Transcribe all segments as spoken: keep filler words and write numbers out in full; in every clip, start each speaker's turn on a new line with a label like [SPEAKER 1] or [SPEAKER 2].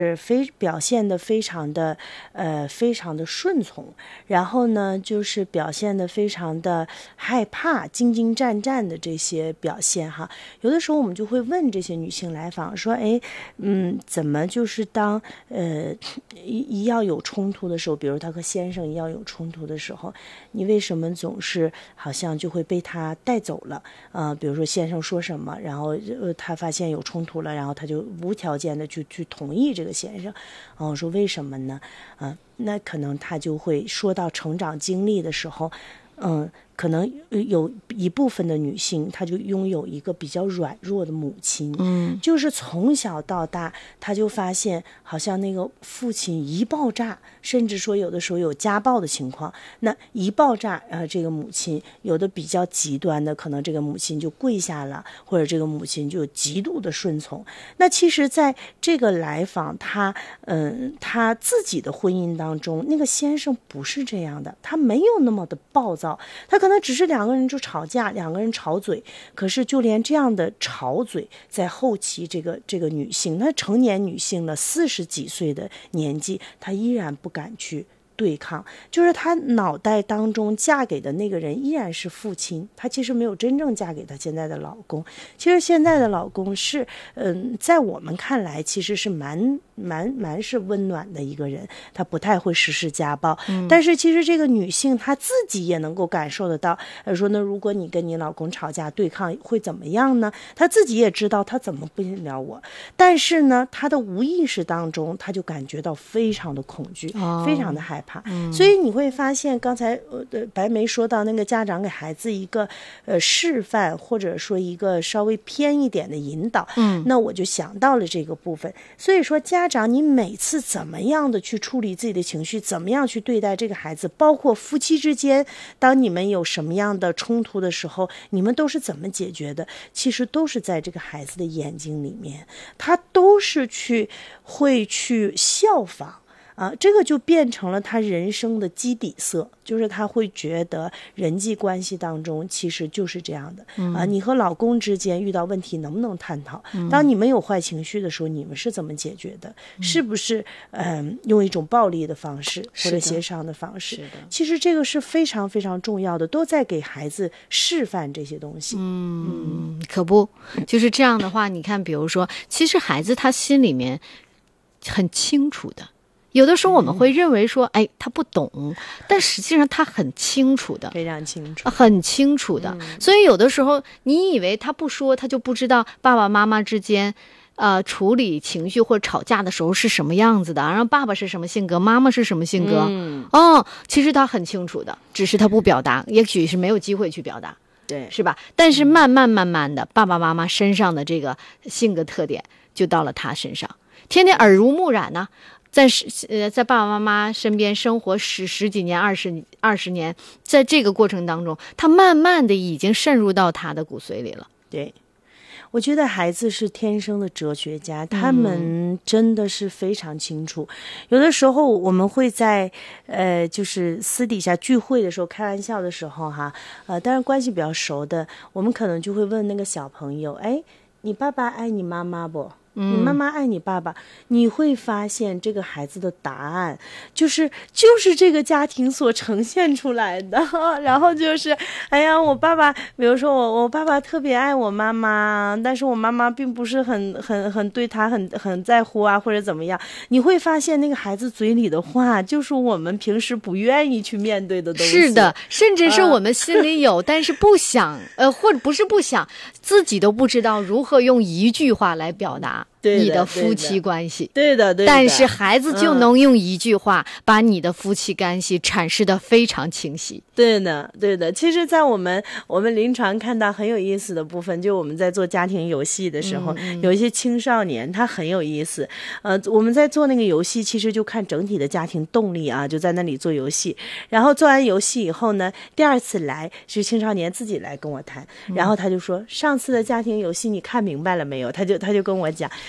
[SPEAKER 1] 是非表现的非常的呃非常的顺从，然后呢就是表现的非常的害怕、惊惊战战的这些表现哈。有的时候我们就会问这些女性来访说，哎，嗯，怎么就是当呃一一要有冲突的时候，比如她和先生一要有冲突的时候，你为什么总是好像就会被他带走了？呃，比如说先生说什么，然后呃他发现有冲突了，然后他就无条件的去去同意这个先生。啊，我说为什么呢？啊、呃，那可能他就会说到成长经历的时候，嗯、呃，可能有一部分的女性，她就拥有一个比较软弱的母亲，
[SPEAKER 2] 嗯，
[SPEAKER 1] 就是从小到大，她就发现好像那个父亲一爆炸，甚至说有的时候有家暴的情况，那一爆炸，呃，这个母亲有的比较极端的，可能这个母亲就跪下了，或者这个母亲就极度的顺从。那其实在这个来访他嗯他自己的婚姻当中，那个先生不是这样的，他没有那么的暴躁，他可能只是两个人就吵架，两个人吵嘴，可是就连这样的吵嘴，在后期这个这个女性，那成年女性了，四十几岁的年纪，她依然不敢去对抗，就是她脑袋当中嫁给的那个人依然是父亲，她其实没有真正嫁给她现在的老公。其实现在的老公是嗯，在我们看来其实是蛮蛮蛮是温暖的一个人，他不太会实施家暴、嗯、但是其实这个女性她自己也能够感受得到，说呢，如果你跟你老公吵架对抗会怎么样呢？她自己也知道她怎么不了我，但是呢她的无意识当中她就感觉到非常的恐惧、哦、非常的害怕、嗯、所以你会发现刚才呃白梅说到那个家长给孩子一个呃示范，或者说一个稍微偏一点的引导，嗯，那我就想到了这个部分。所以说家长你每次怎么样的去处理自己的情绪，怎么样去对待这个孩子，包括夫妻之间当你们有什么样的冲突的时候，你们都是怎么解决的，其实都是在这个孩子的眼睛里面，他都是去会去效仿啊，这个就变成了他人生的基底色，就是他会觉得人际关系当中其实就是这样的、嗯、啊，你和老公之间遇到问题能不能探讨、嗯、当你们有坏情绪的时候你们是怎么解决的、嗯、是不是嗯用一种暴力的方式或者协商的方式，其实这个是非常非常重要的，都在给孩子示范这些东西。
[SPEAKER 2] 嗯嗯，可不就是这样的话，你看比如说其实孩子他心里面很清楚的，有的时候我们会认为说、嗯、哎，他不懂，但实际上他很清楚的，
[SPEAKER 1] 非常清楚，
[SPEAKER 2] 很清楚的、嗯、所以有的时候你以为他不说他就不知道爸爸妈妈之间呃，处理情绪或者吵架的时候是什么样子的，然后爸爸是什么性格，妈妈是什么性格、嗯、哦，其实他很清楚的，只是他不表达，也许是没有机会去表达，
[SPEAKER 1] 对，
[SPEAKER 2] 是吧？但是慢慢慢慢的、嗯、爸爸妈妈身上的这个性格特点就到了他身上，天天耳濡目染呢、啊在呃，在爸爸妈妈身边生活十十几年、二十二十年，在这个过程当中，他慢慢的已经渗入到他的骨髓里了。
[SPEAKER 1] 对，我觉得孩子是天生的哲学家，他们真的是非常清楚。嗯、有的时候我们会在呃，就是私底下聚会的时候开玩笑的时候哈，呃，当然关系比较熟的，我们可能就会问那个小朋友，哎，你爸爸爱你妈妈不？你妈妈爱你爸爸、嗯、你会发现这个孩子的答案就是就是这个家庭所呈现出来的，然后就是哎呀我爸爸，比如说我我爸爸特别爱我妈妈，但是我妈妈并不是很很很对他很很在乎啊，或者怎么样，你会发现那个孩子嘴里的话就是我们平时不愿意去面对的东西，
[SPEAKER 2] 是的，甚至是我们心里有、呃、但是不想呃，或者不是不想，自己都不知道如何用一句话来表达你的夫妻关系，
[SPEAKER 1] 对的，对的，
[SPEAKER 2] 但是孩子就能用一句话把你的夫妻关系阐释得非常清晰。
[SPEAKER 1] 对的，对的。其实在我们我们临床看到很有意思的部分，就我们在做家庭游戏的时候、嗯嗯、有一些青少年他很有意思，呃，我们在做那个游戏其实就看整体的家庭动力啊，就在那里做游戏，然后做完游戏以后呢，第二次来是青少年自己来跟我谈，然后他就说、嗯、上次的家庭游戏你看明白了没有，他就他就跟我讲，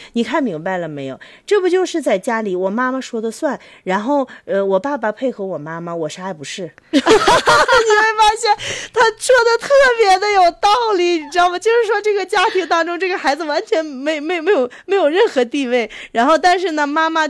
[SPEAKER 1] 你看明白了没有？这不就是在家里我妈妈说的算，然后呃我爸爸配合我妈妈，我啥也不是。你会发现他说的特别的有道理，你知道吗？就是说这个家庭当中这个孩子完全没没没有没有任何地位，然后但是呢妈妈